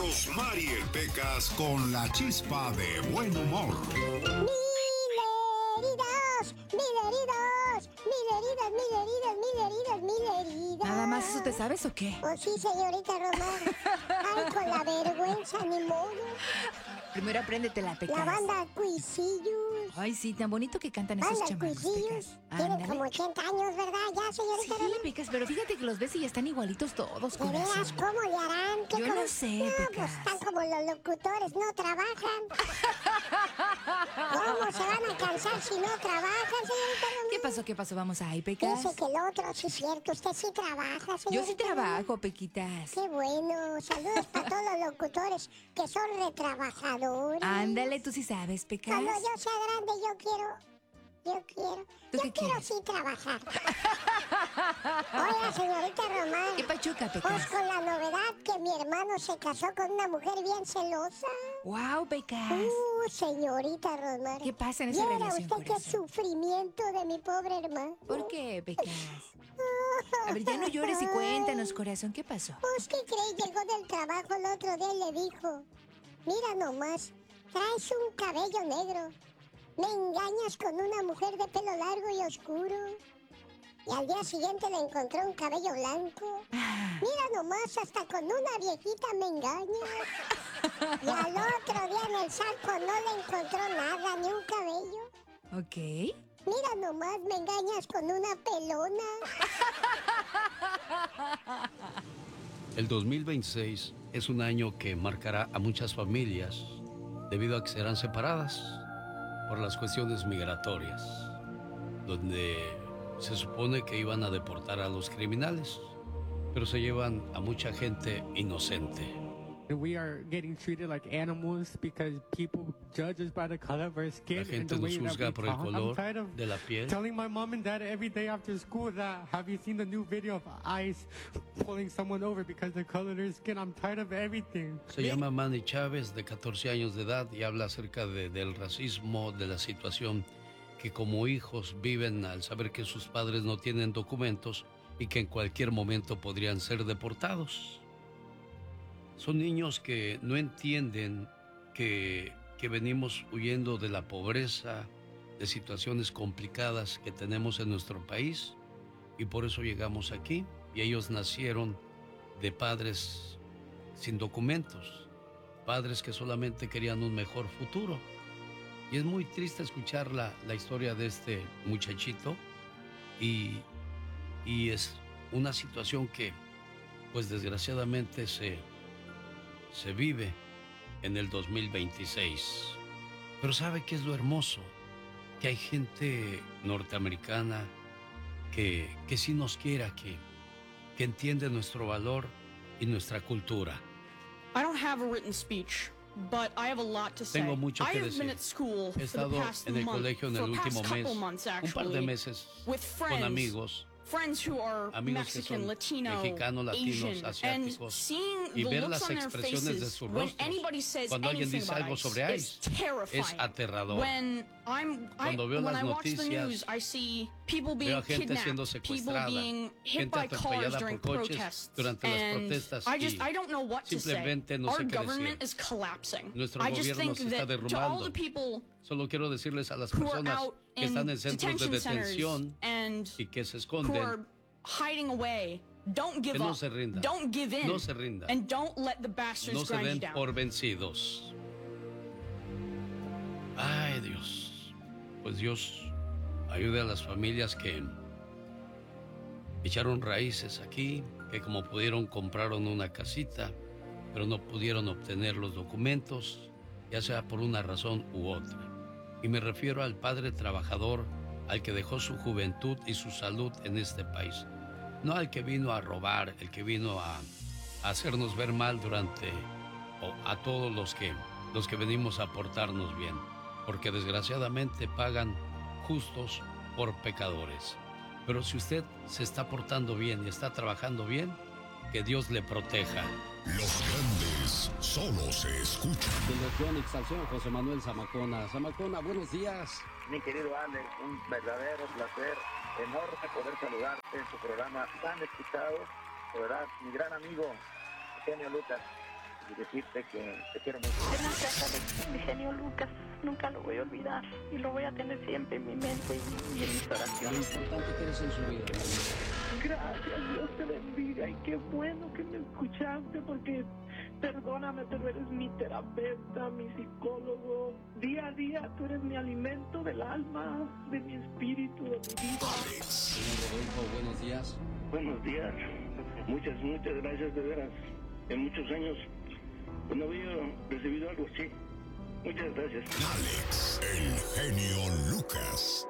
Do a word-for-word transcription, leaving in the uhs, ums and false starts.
Rosmarie Pecas con la chispa de buen humor. Mil heridas, mil heridas, mil heridas, mil heridas, mil heridas, mil heridas. ¿Nada más eso te sabes o qué? Oh, sí, señorita Román. Ay, con la vergüenza, ni modo. Primero apréndete la Pecas. La banda Cuisillos. Ay, sí, tan bonito que cantan esos Banda chamacos, Cuisillos. Pecas. Tienen Ándale. como ochenta años, ¿verdad? Ya, señorita Sí, Román. Pecas, pero fíjate que los ves y ya están igualitos todos, ¿De veras corazón. cómo le harán? ¿Qué Yo como- no sé, No, Pecas. pues están como los locutores, no trabajan. ¿Cómo se van a cansar si no trabajan, señorita Román? ¿Qué pasó? ¿Qué pasó? Vamos ahí, Pecas. Dice que el otro, sí es cierto, usted sí trabaja, señorita Yo sí Román. trabajo, Pequitas. Qué bueno, saludos para todos los locutores que son retrabajadores. Ándale, tú sí sabes, Pecas. Cuando yo sea grande, yo quiero, yo quiero, ¿Tú yo qué quiero quieres? sí trabajar. Oiga, señorita Román. ¿Qué pachuca, Pues Pecas? con la novedad que mi hermano se casó con una mujer bien celosa. Wow, Pecas. Uh, señorita Román. ¿Qué pasa en esa Viera relación, usted qué corazón? sufrimiento de mi pobre hermano. ¿Por qué, Pecas? A ver, ya no llores y cuéntanos, corazón, ¿qué pasó? Pues, ¿qué crees? Llegó del trabajo el otro día y le dijo: mira nomás, traes un cabello negro. Me engañas con una mujer de pelo largo y oscuro. Y al día siguiente le encontró un cabello blanco. Mira nomás, hasta con una viejita me engañas. Y al otro día en el saco no le encontró nada, ni un cabello. Ok. Mira nomás, me engañas con una pelona. El dos mil veintiséis es un año que marcará a muchas familias debido a que serán separadas por las cuestiones migratorias, donde se supone que iban a deportar a los criminales, pero se llevan a mucha gente inocente. We are getting treated like animals because people judge us by the color of our skin. La gente and the nos way that juzga we por el talk. color I'm tired of de la piel. telling my mom and dad every day after school that have you seen the new video of ICE pulling someone over because the color of their skin? I'm tired of everything. Se llama Manny Chávez, de catorce años de edad, y habla acerca de, del racismo, de la situación que como hijos viven al saber que sus padres no tienen documentos y que en cualquier momento podrían ser deportados. Son niños que no entienden que, que venimos huyendo de la pobreza, de situaciones complicadas que tenemos en nuestro país, y por eso llegamos aquí. Y ellos nacieron de padres sin documentos, padres que solamente querían un mejor futuro. Y es muy triste escuchar la, la historia de este muchachito, y, y es una situación que, pues desgraciadamente, se, se vive en el dos mil veintiséis. Pero ¿sabe qué es lo hermoso? Que hay gente norteamericana que, que sí nos quiere aquí, que entiende nuestro valor y nuestra cultura. I don't have a written speech, but I have a lot to say. Tengo mucho I que have decir. been at school He for the estado past en el month, colegio en el for the último past mes, couple months, un par de actually, meses, with con friends, amigos, friends who are amigos que Mexican, son Latino, mexicanos, latinos, Asian, asiáticos, and seeing y the ver looks las on their expresiones de faces sus when rostros anybody says cuando alguien anything dice about algo ICE sobre is ICE. terrifying. Es aterrador. When I'm, I, Cuando veo when las I watch the noticias, news, I see people Veo being a gente siendo kidnapped, people secuestrada, being hit gente by cars atropellada during por coches protests, durante las and protestas, I just y I don't know what to say. simplemente no Our sé qué government decir. is collapsing. Nuestro I just gobierno think se está that to all derrumbando. the people Solo quiero decirles a las who are personas out que in están en centros de detention centers detención and y que se who esconden, are hiding away, don't give que no up. se rindan. Don't give in. No se rindan. And don't let the bastards no se grind you den down. por vencidos. Ay, Dios. Pues Dios ayude a las familias que echaron raíces aquí, que como pudieron compraron una casita, pero no pudieron obtener los documentos, ya sea por una razón u otra. Y me refiero al padre trabajador, al que dejó su juventud y su salud en este país. No al que vino a robar, el que vino a, a hacernos ver mal durante, o a todos los que, los que venimos a portarnos bien, porque desgraciadamente pagan justos por pecadores. Pero si usted se está portando bien y está trabajando bien, que Dios le proteja. Los grandes solo se escuchan. De Phoenix, al señor José Manuel Zamacona. Zamacona, buenos días. Mi querido Alex, un verdadero placer, enorme poder saludarte en tu programa tan escuchado, de verdad, mi gran amigo, Eugenio Lucas. y decirte que te quiero mucho. Gracias, Alex, mi genio Lucas. Nunca lo voy a olvidar y lo voy a tener siempre en mi mente y, y en mis oraciones. Lo importante que eres en su vida. Gracias, Dios te bendiga y qué bueno que me escuchaste porque perdóname, pero eres mi terapeuta, mi psicólogo. Día a día tú eres mi alimento del alma, de mi espíritu, de mi vida. Señor Rodolfo, buenos días. Buenos días. Muchas, muchas gracias, de veras. En muchos años pues, no había recibido algo así. Muchas gracias. Alex, el genio Lucas.